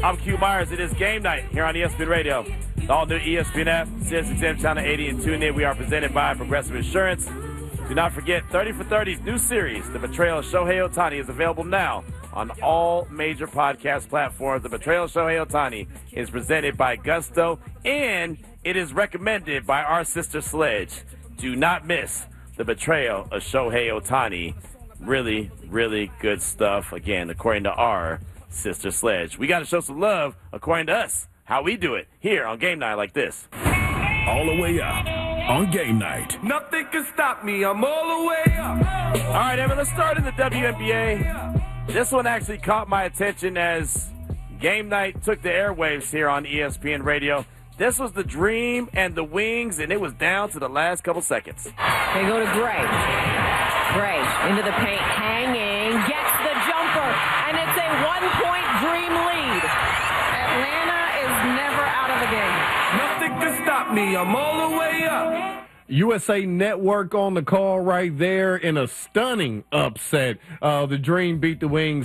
I'm Q Myers. It is game night here on ESPN Radio. The all-new ESPN app, SiriusXM Channel 80, and tune in. We are presented by Progressive Insurance. Do not forget, 30 for 30's new series, The Betrayal of Shohei Ohtani, is available now on all major podcast platforms. The Betrayal of Shohei Ohtani is presented by Gusto, and it is recommended by our sister Sledge. Do not miss The Betrayal of Shohei Ohtani. Really, really good stuff, again, according to our sister Sledge. We got to show some love, according to us, how we do it here on Game Night like this. All the way up on Game Night. Nothing can stop me. I'm all the way up. All right, Evan, let's start in the WNBA. This one actually caught my attention as Game Night took the airwaves here on ESPN Radio. This was the Dream and the Wings, and it was down to the last couple seconds. They go to Gray. Gray into the paint, hanging, gets the jumper, and it's a one-point Dream lead. Atlanta is never out of the game. Nothing can stop me. I'm all the way up. USA Network on the call right there in a stunning upset. The Dream beat the Wings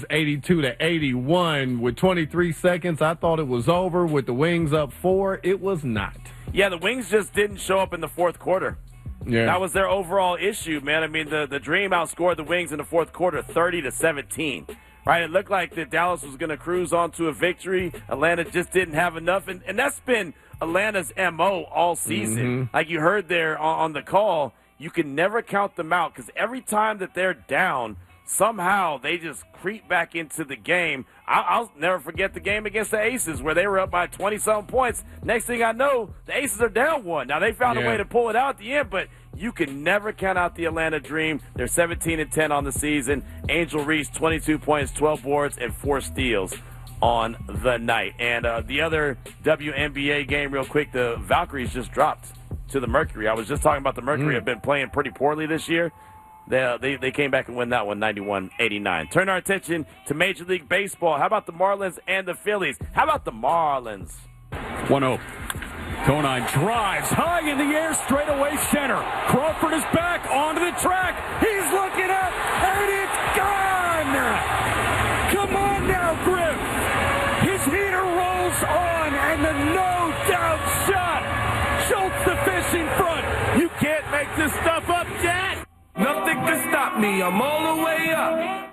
82-81 with 23 seconds. I thought it was over with the Wings up 4. It was not. Yeah, the Wings just didn't show up in the fourth quarter. Yeah. That was their overall issue, man. I mean, the Dream outscored the Wings in the fourth quarter 30-17. Right? It looked like that Dallas was going to cruise on to a victory. Atlanta just didn't have enough. And that's been Atlanta's MO all season. Mm-hmm. Like you heard there on the call, you can never count them out because every time that they're down, somehow they just creep back into the game. I'll never forget the game against the Aces where they were up by 20-something points. Next thing I know, the Aces are down 1. Now, they found a way to pull it out at the end, but you can never count out the Atlanta Dream. They're 17-10 on the season. Angel Reese, 22 points, 12 boards, and 4 steals on the night. And the other WNBA game, real quick, the Valkyries just dropped to the Mercury. I was just talking about the Mercury have been playing pretty poorly this year. They came back and win that one 91-89. Turn our attention to Major League Baseball. How about the Marlins and the Phillies? How about the Marlins? 1-0. Conine drives high in the air, straight away center. Crawford is back onto the track. He's looking up, and it's gone! Come on now, Griff. His heater rolls on, and the no-doubt shot. Schultz the fish in front. You can't make this stuff up, Jack. Nothing can stop me. I'm all the way up.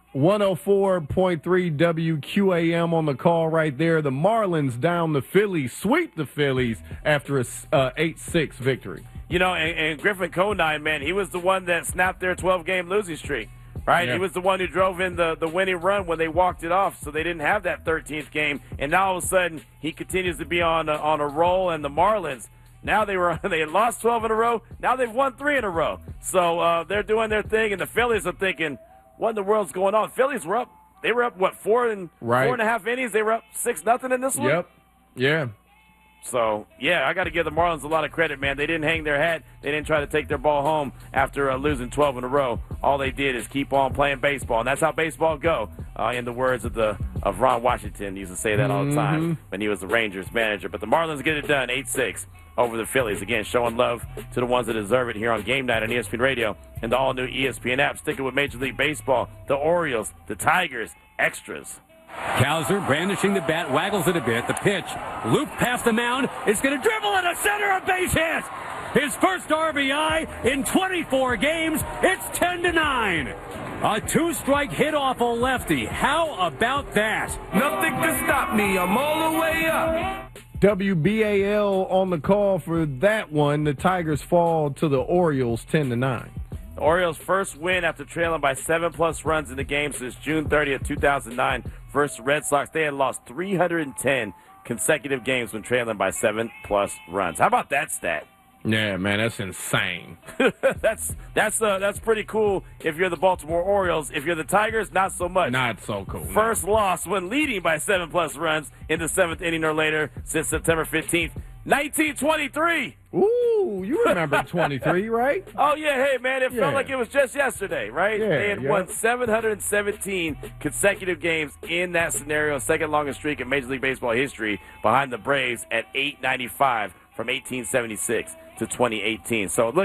104.3 WQAM on the call right there. The Marlins down the Phillies, sweep the Phillies after a 8-6 victory. You know, and Griffin Conine, man, he was the one that snapped their 12-game losing streak, right? Yeah. He was the one who drove in the winning run when they walked it off, so they didn't have that 13th game. And now all of a sudden, he continues to be on a roll, and the Marlins, now they had lost 12 in a row. Now they've won 3 in a row. So they're doing their thing, and the Phillies are thinking, what in the world's going on? Phillies were up. They were up, 4.5 innings? They were up 6-0 in this one? Yep. Yeah. So, yeah, I got to give the Marlins a lot of credit, man. They didn't hang their hat. They didn't try to take their ball home after losing 12 in a row. All they did is keep on playing baseball, and that's how baseball go. In the words of Ron Washington, he used to say that all the time when he was the Rangers manager. But the Marlins get it done, 8-6 over the Phillies. Again, showing love to the ones that deserve it here on Game Night on ESPN Radio and the all-new ESPN app. Sticking with Major League Baseball, the Orioles, the Tigers, extras. Kowser brandishing the bat, waggles it a bit. The pitch, loop past the mound. It's going to dribble in the center, a base hit. His first RBI in 24 games. It's 10-9. A 2-strike hit off a lefty. How about that? Nothing can stop me. I'm all the way up. WBAL on the call for that one. The Tigers fall to the Orioles 10-9. The Orioles' first win after trailing by 7+ runs in the game since June 30th, 2009 versus Red Sox. They had lost 310 consecutive games when trailing by 7+ runs. How about that stat? Yeah, man, that's insane. That's pretty cool if you're the Baltimore Orioles. If you're the Tigers, not so much. Not so cool. First loss when leading by 7+ runs in the 7th inning or later since September 15th, 1923. Ooh, you remember 23, right? Oh, yeah. Hey, man, it felt like it was just yesterday, right? Yeah, they had won 717 consecutive games in that scenario, second longest streak in Major League Baseball history behind the Braves at 895 from 1876 to 2018. So, look.